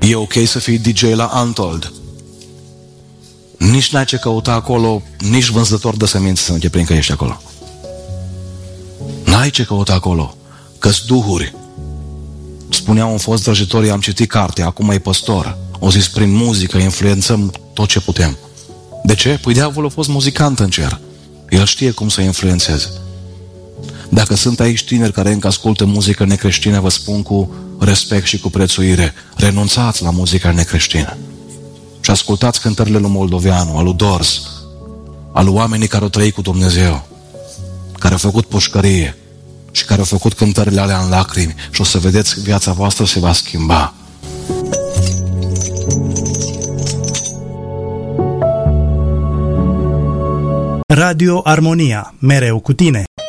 E ok să fii DJ la Untold. Nici n-ai ce căuta acolo, nici vânzător de semințe să nu te prind că ești acolo. N-ai ce căuta acolo, că-s duhuri. Spunea un fost vrăjitor, am citit carte, acum e păstor. O zis, prin muzică influențăm tot ce putem. De ce? Păi diavolul a fost muzicant în cer. El știe cum să influențeze. Dacă sunt aici tineri care încă ascultă muzică necreștină, vă spun cu respect și cu prețuire, renunțați la muzica necreștină. Și ascultați cântările lui Moldoveanu, al lui Dors, al lui oamenii care au trăit cu Dumnezeu, care au făcut pușcărie și care au făcut cântările alea în lacrimi și o să vedeți că viața voastră se va schimba. Radio Armonia, mereu cu tine.